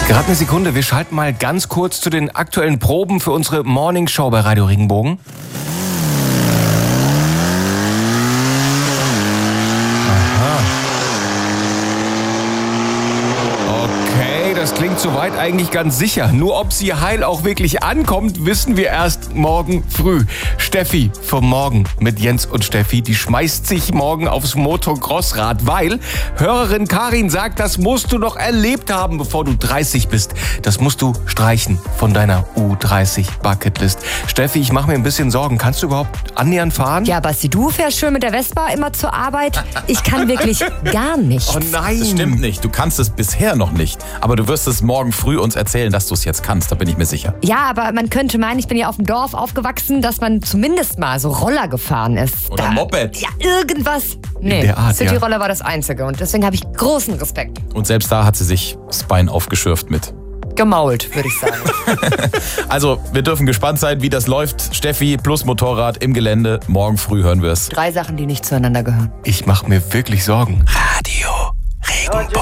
Gerade eine Sekunde, wir schalten mal ganz kurz zu den aktuellen Proben für unsere Morning Show bei Radio Regenbogen. Das klingt soweit eigentlich ganz sicher. Nur ob sie heil auch wirklich ankommt, wissen wir erst morgen früh. Steffi vom Morgen mit Jens und Steffi, die schmeißt sich morgen aufs Motocrossrad, weil Hörerin Karin sagt, das musst du noch erlebt haben, bevor du 30 bist. Das musst du streichen von deiner U30-Bucketlist. Steffi, ich mache mir ein bisschen Sorgen. Kannst du überhaupt annähernd fahren? Ja, Basti, du fährst schön mit der Vespa immer zur Arbeit. Ich kann wirklich gar nichts. Oh nein. Das stimmt nicht. Du kannst es bisher noch nicht. Aber du wirst es morgen früh uns erzählen, dass du es jetzt kannst. Da bin ich mir sicher. Ja, aber man könnte meinen, ich bin ja auf dem Dorf aufgewachsen, dass man zumindest mal so Roller gefahren ist. Oder Moped. Ja, irgendwas. Nee, der Art, Cityroller war das Einzige und deswegen habe ich großen Respekt. Und selbst da hat sie sich das Bein aufgeschürft mit. Gemault, würde ich sagen. Also, wir dürfen gespannt sein, wie das läuft. Steffi plus Motorrad im Gelände. Morgen früh hören wir es. 3 Sachen, die nicht zueinander gehören. Ich mache mir wirklich Sorgen. Radio Regenbogen.